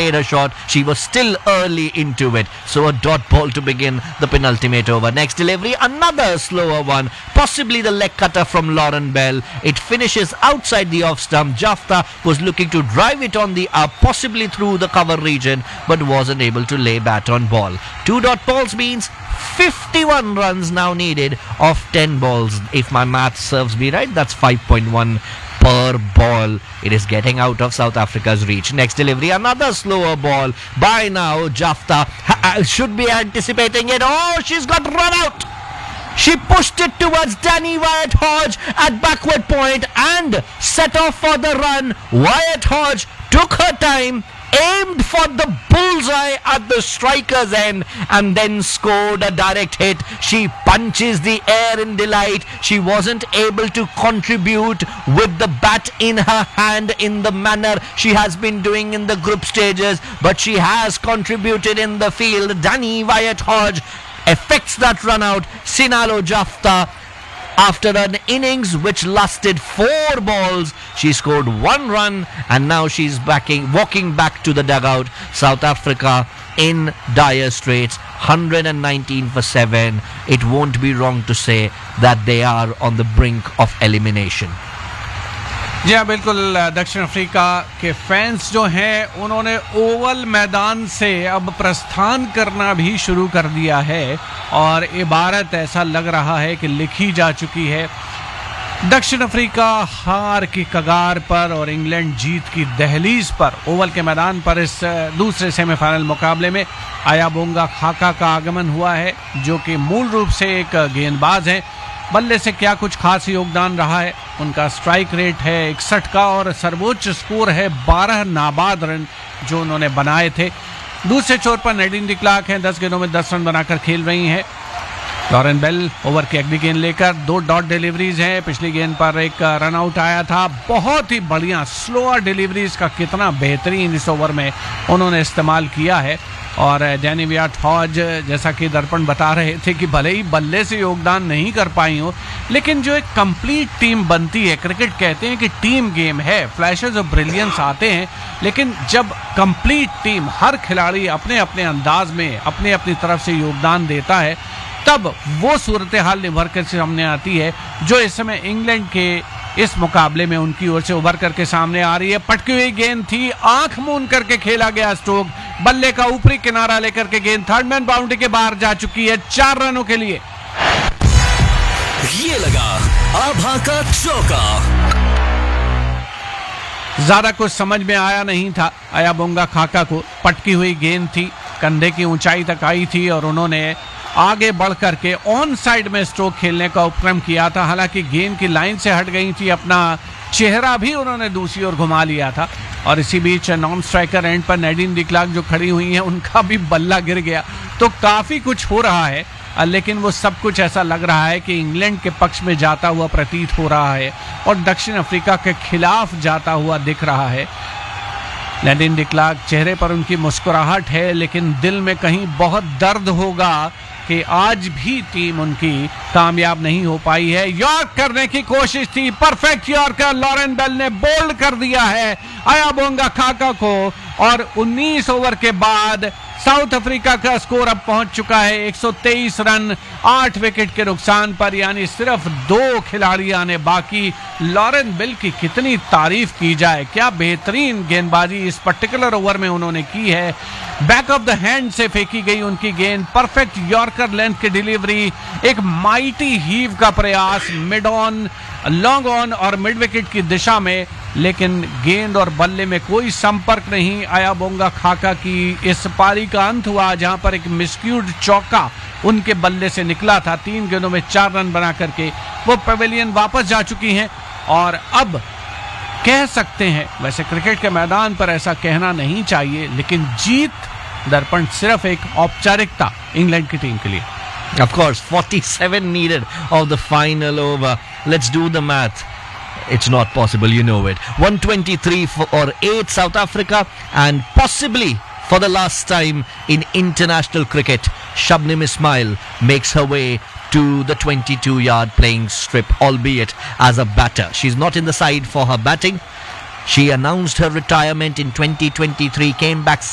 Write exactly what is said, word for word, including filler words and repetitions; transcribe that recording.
made a shot. She was still early into it. So a dot ball to begin the penultimate over. Next delivery, another slower one. Possibly the leg cutter from Lauren Bell. It finishes outside the off stump. Jafta was looking to drive it on the up, possibly through the cover region, but wasn't able to lay bat on ball. Two dot balls means fifty-one runs now needed off ten balls. If my math serves me right, that's five point one per ball. It is getting out of South Africa's reach. Next delivery, another slower ball. By now, Jafta ha- should be anticipating it. Oh, she's got run out. She pushed it towards Danny Wyatt Hodge at backward point and set off for the run. Wyatt Hodge took her time, aimed for the bullseye at the striker's end, and then scored a direct hit. She punches the air in delight. She wasn't able to contribute with the bat in her hand in the manner she has been doing in the group stages, but she has contributed in the field. Danny Wyatt Hodge effects that run out. Sinalo Jafta, after an innings which lasted four balls, she scored one run, and now she's backing, walking back to the dugout. South Africa in dire straits, one hundred nineteen for seven. It won't be wrong to say that they are on the brink of elimination. जी हाँ, बिल्कुल. दक्षिण Africa के fans जो हैं उन्होंने Oval मैदान से अब प्रस्थान करना भी शुरू कर दिया है और इबारत ऐसा लग रहा है कि लिखी जा चुकी है. दक्षिण अफ्रीका हार की कगार पर और इंग्लैंड जीत की दहलीज पर ओवल के मैदान पर इस दूसरे सेमीफाइनल मुकाबले में अयाबोंगा खाका का आगमन हुआ है, जो कि मूल रूप से एक गेंदबाज हैं. बल्ले से क्या कुछ खास योगदान रहा है. उनका स्ट्राइक रेट है इकसठ का और सर्वोच्च स्कोर है बारह नाबाद रन जो उन्होंने बनाए थे. दूसरे छोर पर नैडिन डी क्लार्क हैं, दस गेंदों में दस रन बनाकर खेल रही हैं. लॉरेन बेल ओवर की अगली गेंद लेकर दो डॉट डिलीवरीज हैं. पिछली गेंद पर एक रन आउट आया था. बहुत ही बढ़िया स्लोअर डिलीवरीज का कितना बेहतरीन इस ओवर में उन्होंने इस्तेमाल किया है. और डैनी वियाट हॉज, जैसा कि दर्पण बता रहे थे कि भले ही बल्ले से योगदान नहीं कर पाई हो, लेकिन जो एक कंप्लीट टीम बनती है, क्रिकेट कहते हैं कि टीम गेम है, फ्लैशेस ऑफ ब्रिलियंस आते हैं, लेकिन जब कंप्लीट टीम, हर खिलाड़ी अपने अपने अंदाज में अपने अपनी तरफ से योगदान देता है, तब वो सूरत हाल निभर कर सामने आती है जो इस समय इंग्लैंड के इस मुकाबले में उनकी ओर से उभर करके सामने आ रही है. पटकी हुई गेंद थी, आंख मूंद करके खेला गया स्ट्रोक, बल्ले का ऊपरी किनारा लेकर के गेंद थर्ड मैन बाउंड्री के बाहर जा चुकी है चार रनों के लिए. ये लगा आभा का चौका. ज्यादा कुछ समझ में आया नहीं था अयाबोंगा खाका को. पटकी हुई गेंद थी, कंधे की ऊंचाई तक आई थी और उन्होंने आगे बढ़ करके ऑन साइड में स्ट्रोक खेलने का उपक्रम किया था. हालांकि गेंद की लाइन से हट गई थी, अपना चेहरा भी उन्होंने दूसरी ओर घुमा लिया था. और इसी बीच नॉन स्ट्राइकर एंड पर नैडिन डी क्लार्क जो खड़ी हुई हैं, उनका भी बल्ला गिर गया. तो काफी कुछ हो रहा है, लेकिन वो सब कुछ ऐसा लग रहा है कि इंग्लैंड के पक्ष में जाता हुआ प्रतीत हो रहा है और दक्षिण अफ्रीका के खिलाफ जाता हुआ दिख रहा है. नैडिन डी क्लार्क, चेहरे पर उनकी मुस्कुराहट है, लेकिन दिल में कहीं बहुत दर्द होगा कि आज भी टीम उनकी कामयाब नहीं हो पाई है. यॉर्क करने की कोशिश थी, परफेक्ट यॉर्कर लॉरेन बेल ने बोल्ड कर दिया है अयाबोंगा खाका को. और उन्नीस ओवर के बाद साउथ अफ्रीका का स्कोर अब पहुंच चुका है एक सौ तेईस रन, आठ विकेट के नुकसान पर, यानी सिर्फ दो खिलाड़ी आने बाकी. लॉरेन बेल की कितनी तारीफ की जाए, क्या बेहतरीन गेंदबाजी इस पर्टिकुलर ओवर में उन्होंने की है. बैक ऑफ द हैंड से फेंकी गई उनकी गेंद, परफेक्ट यॉर्कर लेंथ की डिलीवरी, एक माइटी हीव का प्रयास मिड ऑन, लॉन्ग ऑन और मिड विकेट की दिशा में, लेकिन गेंद और बल्ले में कोई संपर्क नहीं. अयाबोंगा खाका की इस पारी का अंत हुआ जहां पर एक मिसक्यूड चौका उनके बल्ले से निकला था. तीन गेंदों में चार रन बना करके वो पवेलियन वापस जा चुकी हैं और अब कह सकते हैं, वैसे क्रिकेट के मैदान पर ऐसा कहना नहीं चाहिए, लेकिन जीत दर्पण सिर्फ एक औपचारिकता इंग्लैंड की टीम के लिए. Of course, forty-seven needed of the final over. Let's do the math. It's not possible, you know it. one twenty-three for or eight South Africa, and possibly for the last time in international cricket, Shabnim Ismail makes her way to the twenty-two yard playing strip, albeit as a batter. She's not in the side for her batting. She announced her retirement in twenty twenty-three, came back